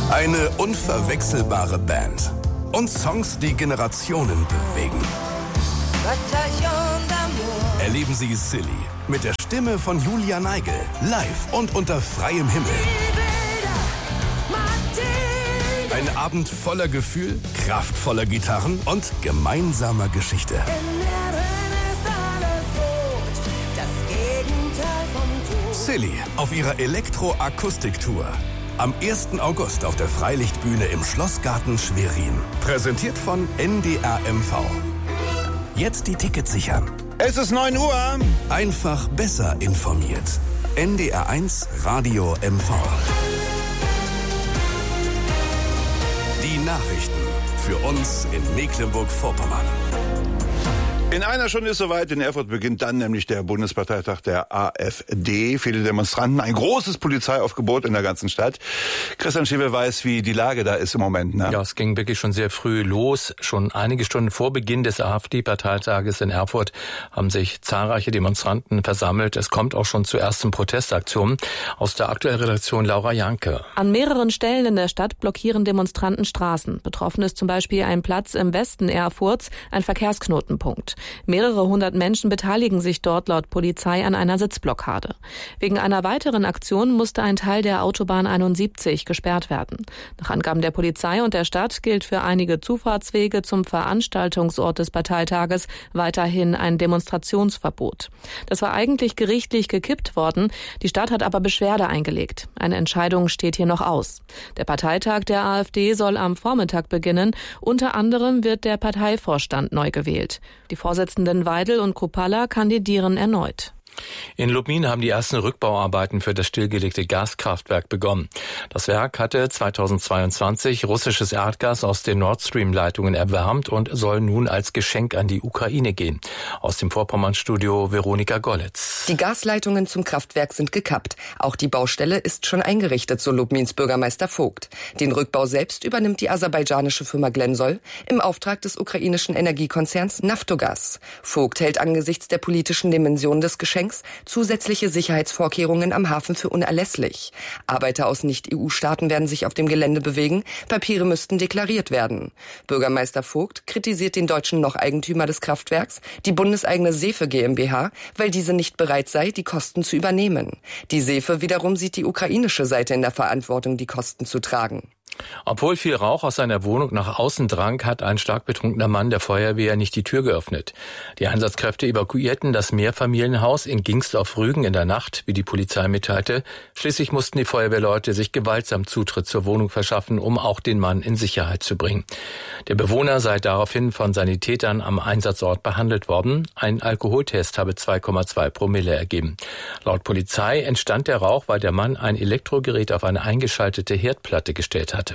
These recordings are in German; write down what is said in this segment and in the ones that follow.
Eine unverwechselbare Band und Songs, die Generationen bewegen. Erleben Sie Silly mit der Stimme von Julia Neigel, live und unter freiem Himmel. Ein Abend voller Gefühl, kraftvoller Gitarren und gemeinsamer Geschichte. Silly auf ihrer Elektro-Akustik-Tour. Am 1. August auf der Freilichtbühne im Schlossgarten Schwerin. Präsentiert von NDR MV. Jetzt die Tickets sichern. Es ist 9 Uhr. Einfach besser informiert. NDR 1 Radio MV. Die Nachrichten für uns in Mecklenburg-Vorpommern. In einer Stunde ist soweit. In Erfurt beginnt dann nämlich der Bundesparteitag der AfD. Viele Demonstranten, ein großes Polizeiaufgebot in der ganzen Stadt. Christian Schievel weiß, wie die Lage da ist im Moment. Ne? Ja, es ging wirklich schon sehr früh los. Schon einige Stunden vor Beginn des AfD-Parteitages in Erfurt haben sich zahlreiche Demonstranten versammelt. Es kommt auch schon zu ersten Protestaktionen. Aus der aktuellen Redaktion Laura Janke. An mehreren Stellen in der Stadt blockieren Demonstranten Straßen. Betroffen ist zum Beispiel ein Platz im Westen Erfurts, ein Verkehrsknotenpunkt. Mehrere hundert Menschen beteiligen sich dort laut Polizei an einer Sitzblockade. Wegen einer weiteren Aktion musste ein Teil der Autobahn 71 gesperrt werden. Nach Angaben der Polizei und der Stadt gilt für einige Zufahrtswege zum Veranstaltungsort des Parteitages weiterhin ein Demonstrationsverbot. Das war eigentlich gerichtlich gekippt worden. Die Stadt hat aber Beschwerde eingelegt. Eine Entscheidung steht hier noch aus. Der Parteitag der AfD soll am Vormittag beginnen. Unter anderem wird der Parteivorstand neu gewählt. Die Vorsitzenden Weidel und Kruppalla kandidieren erneut. In Lubmin haben die ersten Rückbauarbeiten für das stillgelegte Gaskraftwerk begonnen. Das Werk hatte 2022 russisches Erdgas aus den Nord Stream-Leitungen erwärmt und soll nun als Geschenk an die Ukraine gehen. Aus dem Vorpommern-Studio Veronika Gollitz. Die Gasleitungen zum Kraftwerk sind gekappt. Auch die Baustelle ist schon eingerichtet, so Lubmins Bürgermeister Vogt. Den Rückbau selbst übernimmt die aserbaidschanische Firma Glensol im Auftrag des ukrainischen Energiekonzerns Naftogaz. Vogt hält angesichts der politischen Dimension des Geschenks zusätzliche Sicherheitsvorkehrungen am Hafen für unerlässlich. Arbeiter aus Nicht-EU-Staaten werden sich auf dem Gelände bewegen, Papiere müssten deklariert werden. Bürgermeister Vogt kritisiert den deutschen Noch-Eigentümer des Kraftwerks, die bundeseigene Sefe GmbH, weil diese nicht bereit sei, die Kosten zu übernehmen. Die Sefe wiederum sieht die ukrainische Seite in der Verantwortung, die Kosten zu tragen. Obwohl viel Rauch aus seiner Wohnung nach außen drang, hat ein stark betrunkener Mann der Feuerwehr nicht die Tür geöffnet. Die Einsatzkräfte evakuierten das Mehrfamilienhaus in Gingst auf Rügen in der Nacht, wie die Polizei mitteilte. Schließlich mussten die Feuerwehrleute sich gewaltsam Zutritt zur Wohnung verschaffen, um auch den Mann in Sicherheit zu bringen. Der Bewohner sei daraufhin von Sanitätern am Einsatzort behandelt worden. Ein Alkoholtest habe 2,2 Promille ergeben. Laut Polizei entstand der Rauch, weil der Mann ein Elektrogerät auf eine eingeschaltete Herdplatte gestellt hatte.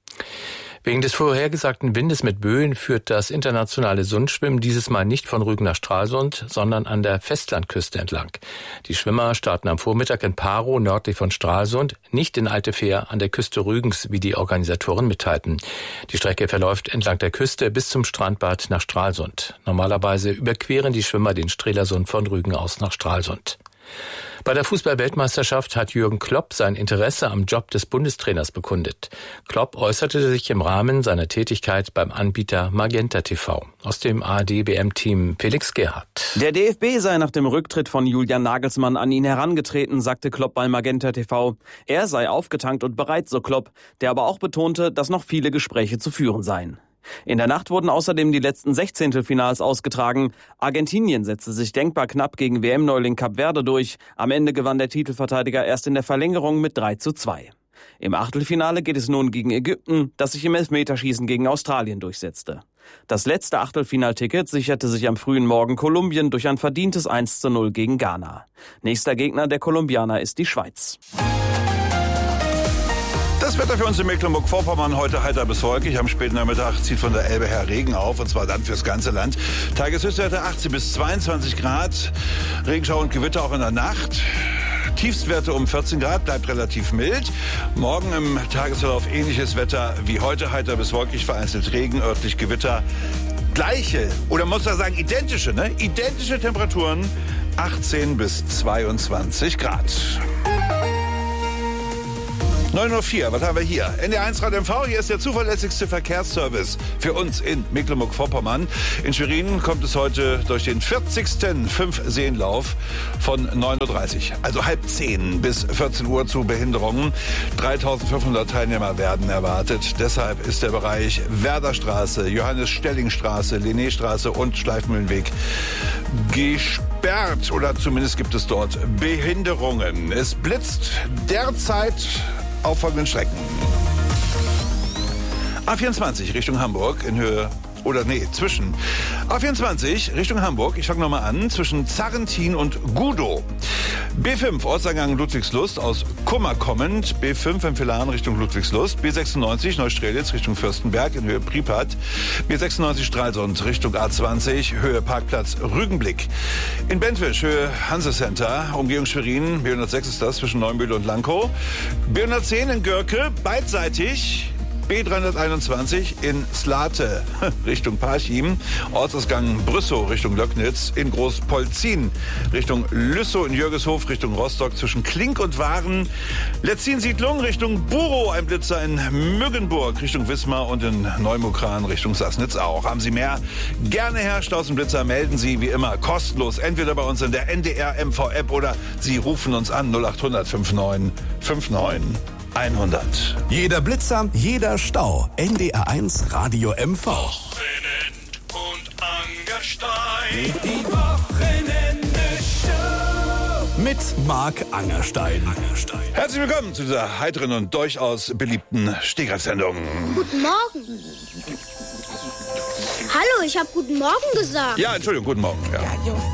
Wegen des vorhergesagten Windes mit Böen führt das internationale Sundschwimmen dieses Mal nicht von Rügen nach Stralsund, sondern an der Festlandküste entlang. Die Schwimmer starten am Vormittag in Parow nördlich von Stralsund, nicht in Altefähr an der Küste Rügens, wie die Organisatoren mitteilten. Die Strecke verläuft entlang der Küste bis zum Strandbad nach Stralsund. Normalerweise überqueren die Schwimmer den Strelasund von Rügen aus nach Stralsund. Bei der Fußball-Weltmeisterschaft hat Jürgen Klopp sein Interesse am Job des Bundestrainers bekundet. Klopp äußerte sich im Rahmen seiner Tätigkeit beim Anbieter Magenta TV. Aus dem ARD-WM-Team Felix Gerhardt. Der DFB sei nach dem Rücktritt von Julian Nagelsmann an ihn herangetreten, sagte Klopp bei Magenta TV. Er sei aufgetankt und bereit, so Klopp, der aber auch betonte, dass noch viele Gespräche zu führen seien. In der Nacht wurden außerdem die letzten 16. ausgetragen. Argentinien setzte sich denkbar knapp gegen WM-Neuling Kap Verde durch. Am Ende gewann der Titelverteidiger erst in der Verlängerung mit 3:2. Im Achtelfinale geht es nun gegen Ägypten, das sich im Elfmeterschießen gegen Australien durchsetzte. Das letzte Achtelfinalticket sicherte sich am frühen Morgen Kolumbien durch ein verdientes 1:0 gegen Ghana. Nächster Gegner der Kolumbianer ist die Schweiz. Das Wetter für uns in Mecklenburg-Vorpommern heute heiter bis wolkig. Am späten Nachmittag zieht von der Elbe her Regen auf, und zwar dann fürs ganze Land. Tageshöchstwerte 18 bis 22 Grad. Regenschauer und Gewitter auch in der Nacht. Tiefstwerte um 14 Grad, bleibt relativ mild. Morgen im Tagesverlauf ähnliches Wetter wie heute, heiter bis wolkig, vereinzelt Regen, örtlich Gewitter. Gleiche, oder muss man sagen identische, identische Temperaturen, 18 bis 22 Grad. 9:04 Uhr, was haben wir hier? NDR1 Radio MV, hier ist der zuverlässigste Verkehrsservice für uns in Mecklenburg-Vorpommern. In Schwerin kommt es heute durch den 40. Fünfseenlauf von 9:30 Uhr, also 9:30 bis 14 Uhr zu Behinderungen. 3.500 Teilnehmer werden erwartet. Deshalb ist der Bereich Werderstraße, Johannes-Stelling-Straße, Linnéstraße und Schleifmühlenweg gesperrt. Oder zumindest gibt es dort Behinderungen. Es blitzt derzeit auf folgenden Strecken. A24 Richtung Hamburg in Höhe zwischen A24 Richtung Hamburg, ich fange nochmal an, zwischen Zarrentin und Gudow. B5 Ortseingang Ludwigslust aus Kummer kommend, B5 Empfehlan Richtung Ludwigslust, B96 Neustrelitz Richtung Fürstenberg in Höhe Pripyat, B96 Stralsund Richtung A20 Höhe Parkplatz Rügenblick. In Bentwisch Höhe Hansecenter, Umgehung Schwerin, B106 ist das zwischen Neumühle und Lankow, B110 in Görke, beidseitig B321 in Slate Richtung Parchim, Ortsausgang Brüssow Richtung Löcknitz, in Großpolzin Richtung Lüssow, in Jürgeshof Richtung Rostock zwischen Klink und Waren, Letzin-Siedlung Richtung Burow, ein Blitzer in Müggenburg Richtung Wismar und in Neumukran Richtung Sassnitz auch. Haben Sie mehr? Gerne Herr Stausenblitzer, melden Sie wie immer kostenlos, entweder bei uns in der NDR MV App oder Sie rufen uns an 0800 59 59 100. Jeder Blitzer, jeder Stau. NDR1 Radio MV. Wochenend und Angerstein. Die Wochenende-Show. Mit Marc Angerstein. Herzlich willkommen zu dieser heiteren und durchaus beliebten Stegreifsendung. Guten Morgen. Hallo, ich habe guten Morgen gesagt. Ja, Entschuldigung, guten Morgen. Ja.